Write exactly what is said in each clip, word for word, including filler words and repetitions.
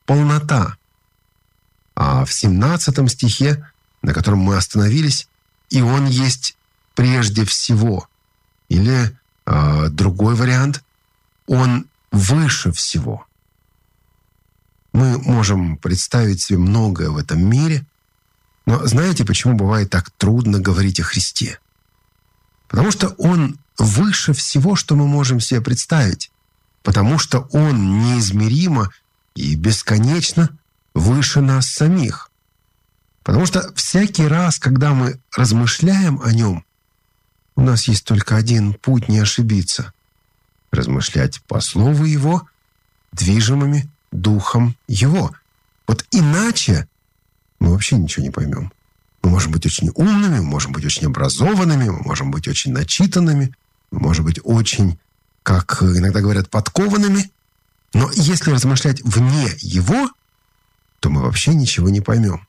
полнота. А в семнадцатом стихе, на котором мы остановились, и Он есть прежде всего. Или э, другой вариант, Он выше всего. Мы можем представить себе многое в этом мире, но знаете, почему бывает так трудно говорить о Христе? Потому что Он выше всего, что мы можем себе представить. Потому что Он неизмеримо и бесконечно выше нас самих. Потому что всякий раз, когда мы размышляем о Нем, у нас есть только один путь не ошибиться. Размышлять по Слову Его, движимыми Духом Его. Вот иначе мы вообще ничего не поймем. Мы можем быть очень умными, мы можем быть очень образованными, мы можем быть очень начитанными, мы можем быть очень, как иногда говорят, подкованными. Но если размышлять вне Его, то мы вообще ничего не поймем.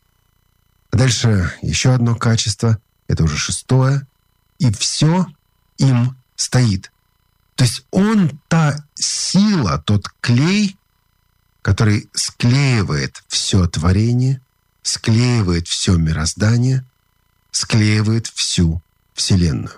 А дальше еще одно качество, это уже шестое. И все им стоит. То есть Он та сила, тот клей, который склеивает все творение, склеивает все мироздание, склеивает всю Вселенную.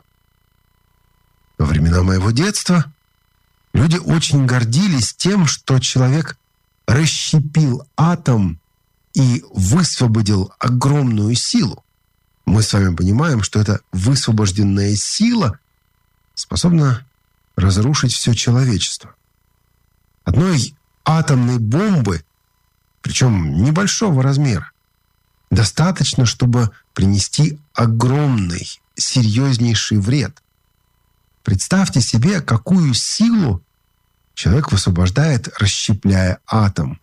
Во времена моего детства люди очень гордились тем, что человек расщепил атом и высвободил огромную силу. Мы с вами понимаем, что эта высвобожденная сила способна разрушить все человечество. Одной атомной бомбы, причем небольшого размера, достаточно, чтобы принести огромный, серьезнейший вред. Представьте себе, какую силу человек высвобождает, расщепляя атом.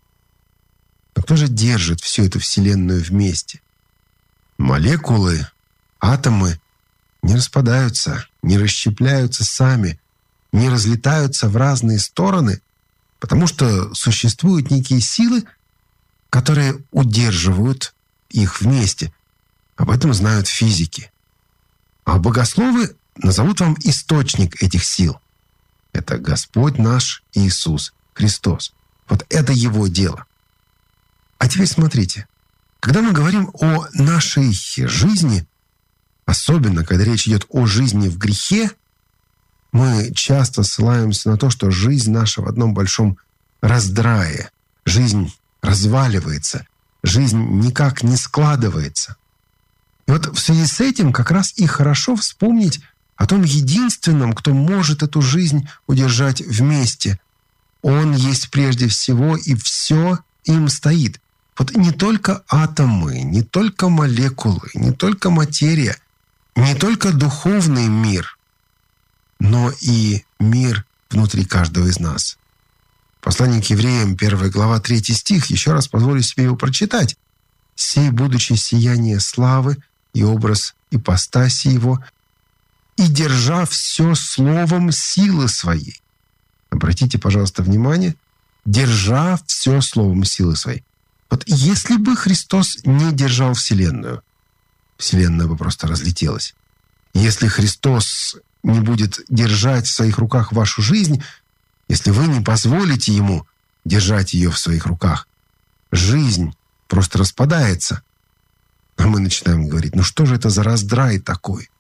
Но кто же держит всю эту Вселенную вместе? Молекулы, атомы не распадаются, не расщепляются сами, не разлетаются в разные стороны, потому что существуют некие силы, которые удерживают их вместе. Об этом знают физики. А богословы назовут вам источник этих сил. Это Господь наш Иисус Христос. Вот это Его дело. А теперь смотрите. Когда мы говорим о нашей жизни, особенно когда речь идет о жизни в грехе, мы часто ссылаемся на то, что жизнь наша в одном большом раздрае. Жизнь разваливается. Жизнь никак не складывается. И вот в связи с этим как раз и хорошо вспомнить о том единственном, кто может эту жизнь удержать вместе. Он есть прежде всего, и все им стоит. Вот не только атомы, не только молекулы, не только материя, не только духовный мир, но и мир внутри каждого из нас. Послание к евреям, первая глава, третий стих, еще раз позволю себе его прочитать. «Сей, будучи сияние славы и образ ипостаси его, и держа все словом силы своей». Обратите, пожалуйста, внимание. «Держа все словом силы своей». Вот если бы Христос не держал Вселенную, Вселенная бы просто разлетелась. Если Христос не будет держать в своих руках вашу жизнь, если вы не позволите Ему держать ее в своих руках, жизнь просто распадается. А мы начинаем говорить, ну что же это за раздрай такой?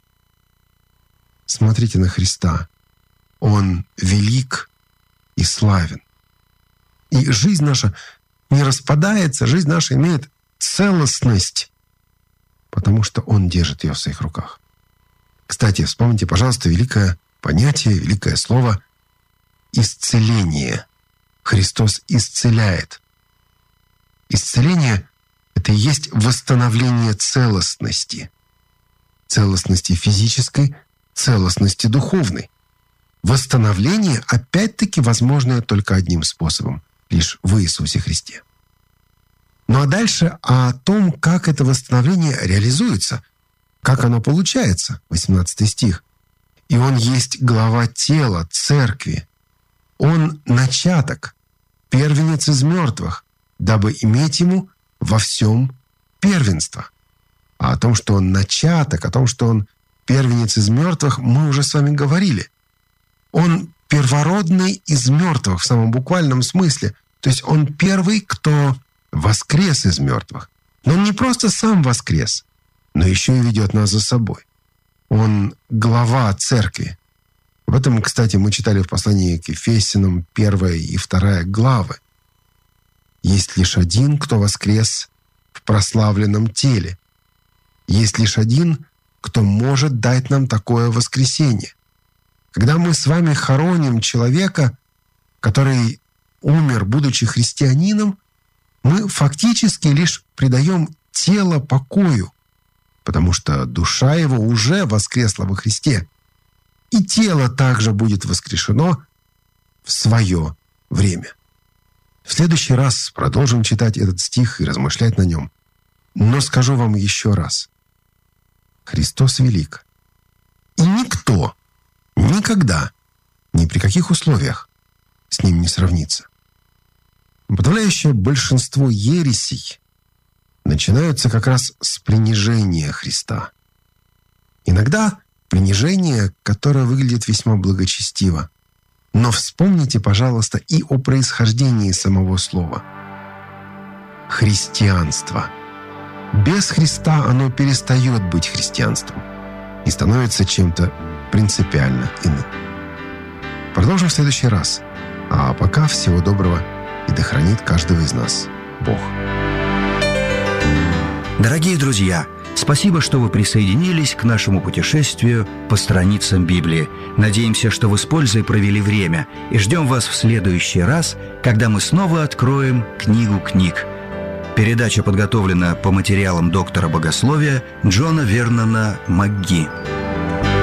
Смотрите на Христа. Он велик и славен. И жизнь наша не распадается, жизнь наша имеет целостность, потому что Он держит ее в своих руках. Кстати, вспомните, пожалуйста, великое понятие, великое слово «исцеление». Христос исцеляет. Исцеление — это и есть восстановление целостности. Целостности физической, целостности духовной. Восстановление, опять-таки, возможное только одним способом — лишь в Иисусе Христе. Ну а дальше о том, как это восстановление реализуется, как оно получается. восемнадцатый стих. «И Он есть глава тела, церкви. Он начаток, первенец из мертвых, дабы иметь Ему во всем первенство». А о том, что Он начаток, о том, что Он первенец из мертвых, мы уже с вами говорили. Он первородный из мертвых в самом буквальном смысле. То есть Он первый, кто воскрес из мертвых. Но Он не просто сам воскрес, но еще и ведет нас за собой. Он глава церкви. Об этом, кстати, мы читали в послании к Ефесянам первая и вторая главы. Есть лишь один, кто воскрес в прославленном теле. Есть лишь один, кто может дать нам такое воскресение. Когда мы с вами хороним человека, который умер, будучи христианином, мы фактически лишь предаем тело покою, потому что душа его уже воскресла во Христе. И тело также будет воскрешено в свое время. В следующий раз продолжим читать этот стих и размышлять на нем. Но скажу вам еще раз. Христос велик. И никто, никогда, ни при каких условиях с Ним не сравнится. Подавляющее большинство ересей начинаются как раз с принижения Христа. Иногда принижение, которое выглядит весьма благочестиво. Но вспомните, пожалуйста, и о происхождении самого слова. Христианство. Без Христа оно перестает быть христианством и становится чем-то принципиально иным. Продолжим в следующий раз. А пока всего доброго, и да хранит каждого из нас Бог. Дорогие друзья, спасибо, что вы присоединились к нашему путешествию по страницам Библии. Надеемся, что вы с пользой провели время, и ждем вас в следующий раз, когда мы снова откроем книгу книг. Передача подготовлена по материалам доктора богословия Джона Вернона МакГи.